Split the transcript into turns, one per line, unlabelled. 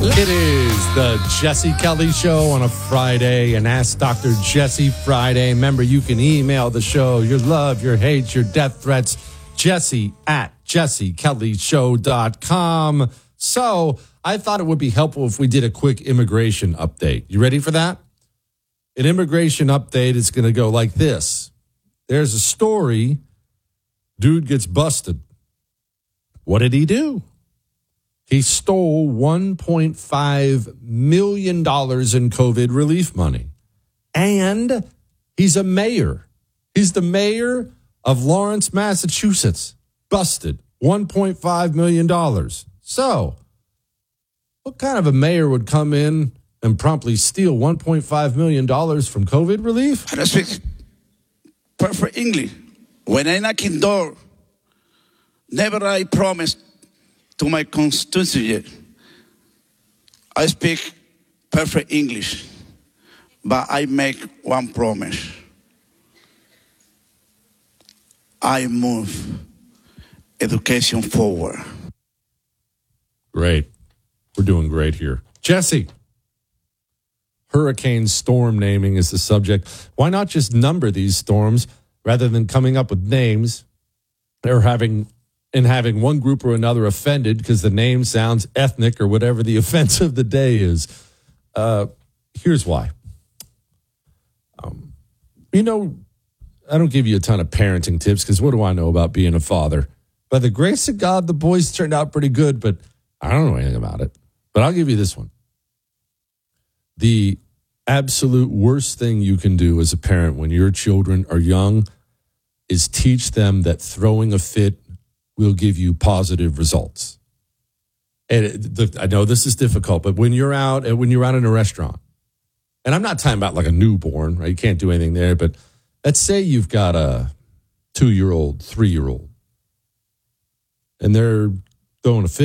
It is the Jesse Kelly Show on a Friday, and Ask Dr. Jesse Friday. Remember, you can email the show your love, your hate, your death threats, jesse@jessekellyshow.com. So I thought it would be helpful if we did a quick immigration update. You ready for that? An immigration update is going to go like this. There's a story. Dude gets busted. What did he do? He stole $1.5 million in COVID relief money. And he's a mayor. He's the mayor of Lawrence, Massachusetts. Busted. $1.5 million. So, what kind of a mayor would come in and promptly steal $1.5 million from COVID relief?
I don't speak perfect English. When I knock in door, never I promise to my constituency. I speak perfect English, but I make one promise. I move education forward.
Great. We're doing great here. Jesse, hurricane storm naming is the subject. Why not just number these storms rather than coming up with names or having one group or another offended because the name sounds ethnic or whatever the offense of the day is? Here's why. I don't give you a ton of parenting tips because what do I know about being a father? By the grace of God, the boys turned out pretty good, but I don't know anything about it. But I'll give you this one. The absolute worst thing you can do as a parent when your children are young is teach them that throwing a fit will give you positive results. And I know this is difficult, but when you're out in a restaurant, and I'm not talking about like a newborn, right? You can't do anything there, but let's say you've got a 2-year-old, 3-year-old, and they're throwing a fit.